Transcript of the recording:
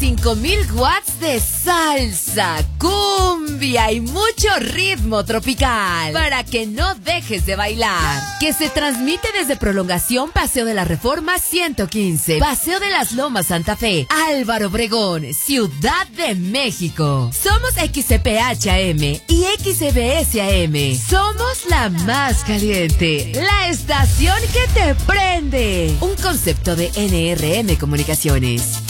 5,000 watts de salsa, cumbia y mucho ritmo tropical para que no dejes de bailar. Que se transmite desde Prolongación Paseo de la Reforma 115, Paseo de las Lomas Santa Fe, Álvaro Obregón, Ciudad de México. Somos XCPH-AM y XCBS-AM. Somos la más caliente, la estación que te prende. Un concepto de NRM Comunicaciones.